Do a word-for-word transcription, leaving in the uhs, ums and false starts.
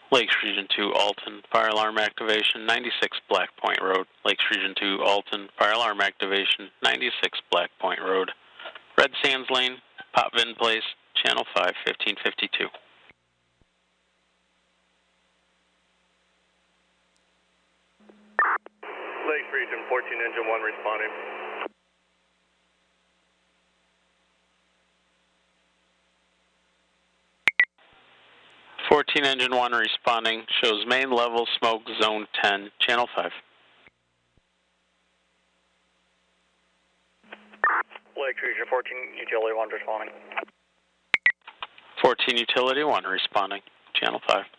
Lakes Region two, Alton, fire alarm activation, ninety-six Black Point Road. Lakes Region two, Alton, fire alarm activation, ninety-six Black Point Road. Red Sands Lane, Potvin Place, Channel five, fifteen fifty-two. Lakes Region fourteen, Engine one responding. fourteen Engine one responding, shows main level smoke zone ten, Channel five. Lakes Region fourteen, Utility one responding. fourteen Utility one responding, Channel five.